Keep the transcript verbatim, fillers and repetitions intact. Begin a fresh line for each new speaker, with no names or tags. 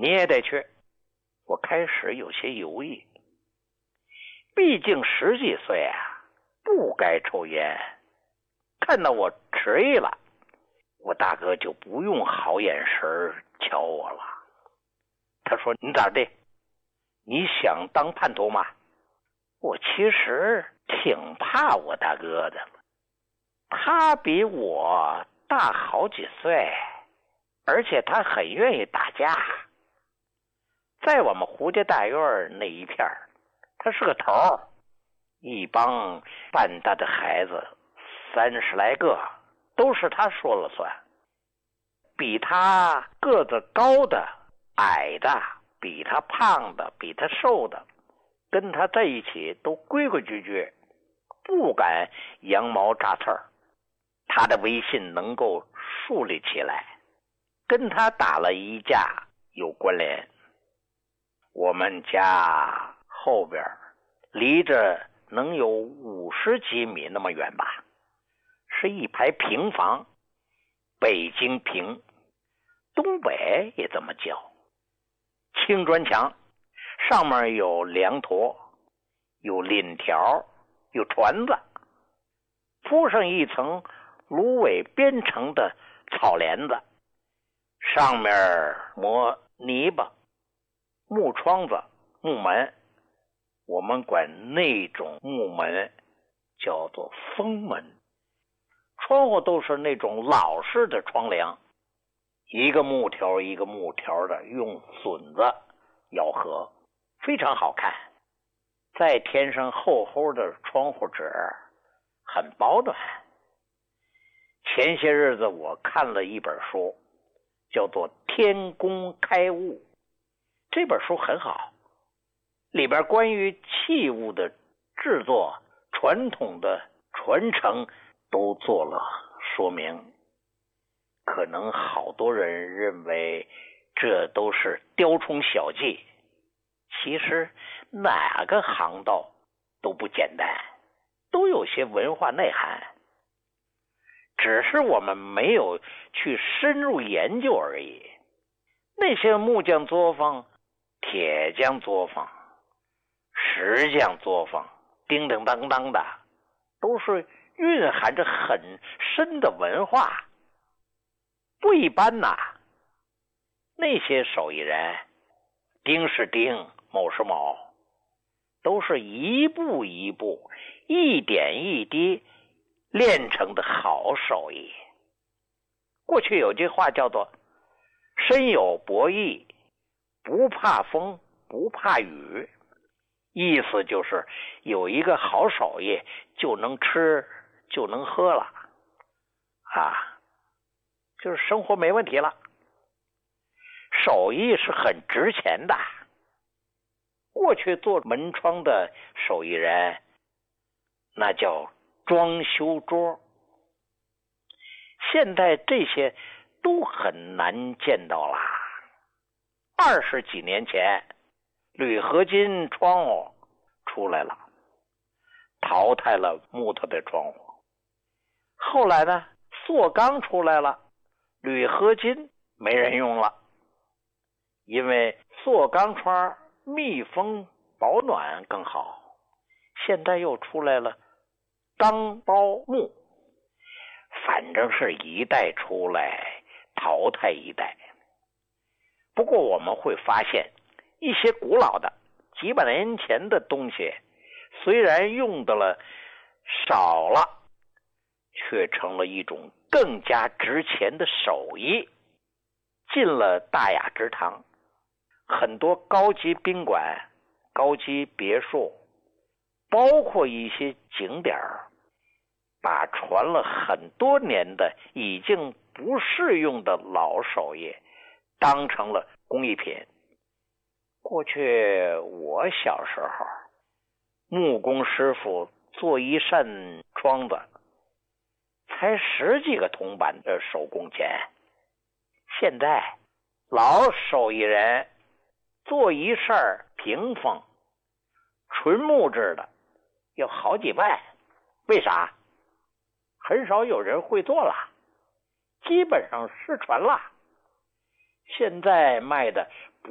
你也得去。我开始有些犹豫，毕竟十几岁啊，不该抽烟。看到我迟疑了，我大哥就不用好眼神瞧我了。他说：“你咋的？你想当叛徒吗？”我其实挺怕我大哥的，他比我大好几岁，而且他很愿意打架。在我们胡家大院那一片，他是个头，一帮半大的孩子三十来个，都是他说了算。比他个子高的、矮的，比他胖的、比他瘦的，跟他在一起都规规矩矩，不敢羊毛扎刺儿。他的威信能够树立起来，跟他打了一架有关联。我们家后边离着能有五十几米那么远吧，是一排平房，北京平，东北也这么叫。青砖墙，上面有梁坨，有檩条，有船子，铺上一层芦苇编成的草帘子，上面磨泥巴，木窗子、木门，我们管那种木门叫做封门。窗户都是那种老式的窗梁，一个木条一个木条的用榫子咬合，非常好看。再添上厚厚的窗户纸，很保暖。前些日子我看了一本书，叫做《天工开物》，这本书很好，里边关于器物的制作、传统的传承都做了说明。可能好多人认为这都是雕虫小技，其实哪个行当都不简单，都有些文化内涵，只是我们没有去深入研究而已。那些木匠作坊、铁匠作坊、石匠作坊，叮叮当当的，都是蕴含着很深的文化，不一般呐。那些手艺人，丁是丁，某是某，都是一步一步、一点一滴练成的好手艺。过去有句话叫做身有博弈，不怕风，不怕雨，意思就是有一个好手艺就能吃就能喝了啊，就是生活没问题了。手艺是很值钱的。过去做门窗的手艺人，那叫装修桌，现在这些都很难见到啦。二十几年前，铝合金窗户出来了，淘汰了木头的窗户。后来呢，塑钢出来了，铝合金没人用了，因为塑钢窗密封保暖更好。现在又出来了钢包木，反正是一代出来淘汰一代。不过我们会发现，一些古老的几百年前的东西，虽然用的了少了，却成了一种更加值钱的手艺，进了大雅之堂。很多高级宾馆、高级别墅，包括一些景点，把传了很多年的已经不适用的老手艺当成了工艺品。过去我小时候，木工师傅做一扇窗子才十几个铜板的手工钱，现在老手艺人做一扇屏风纯木质的要好几万。为啥？很少有人会做了，基本上失传了。现在卖的